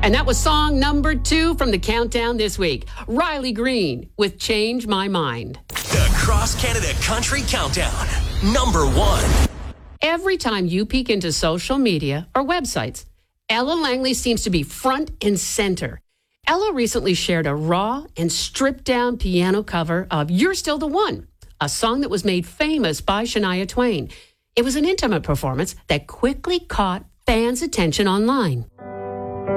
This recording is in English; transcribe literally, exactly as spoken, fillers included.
And that was song number two from the countdown this week. Riley Green with Change My Mind. The Cross Canada Country Countdown, number one. Every time you peek into social media or websites, Ella Langley seems to be front and center. Ella recently shared a raw and stripped down piano cover of You're Still the One, a song that was made famous by Shania Twain. It was an intimate performance that quickly caught fans' attention online.